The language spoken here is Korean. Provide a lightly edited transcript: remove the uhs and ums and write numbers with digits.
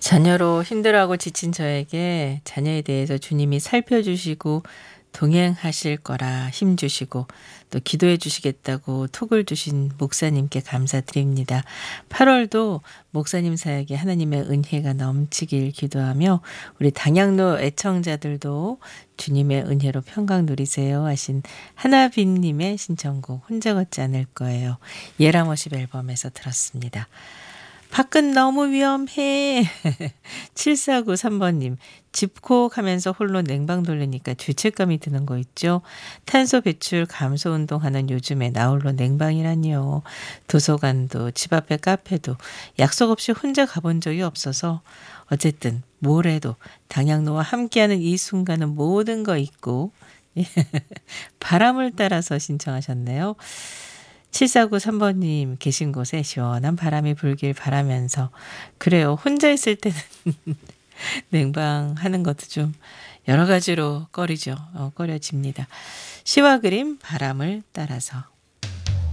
자녀로 힘들어하고 지친 저에게 자녀에 대해서 주님이 살펴주시고 동행하실 거라 힘주시고 또 기도해 주시겠다고 톡을 주신 목사님께 감사드립니다. 8월도 목사님 사역에 하나님의 은혜가 넘치길 기도하며 우리 당양로 애청자들도 주님의 은혜로 평강 누리세요 하신 하나빈님의 신청곡 혼자 걷지 않을 거예요. 예람워십 앨범에서 들었습니다. 밖은 너무 위험해. 7493번님, 집콕하면서 홀로 냉방 돌리니까 죄책감이 드는 거 있죠? 탄소 배출 감소 운동하는 요즘에 나 홀로 냉방이라니요. 도서관도 집 앞에 카페도 약속 없이 혼자 가본 적이 없어서 어쨌든 뭘 해도 당양로와 함께하는 이 순간은 모든 거 잊고 바람을 따라서 신청하셨네요. 7493번님 계신 곳에 시원한 바람이 불길 바라면서 그래요. 혼자 있을 때는 냉방하는 것도 좀 여러 가지로 꺼려집니다. 시와 그림 바람을 따라서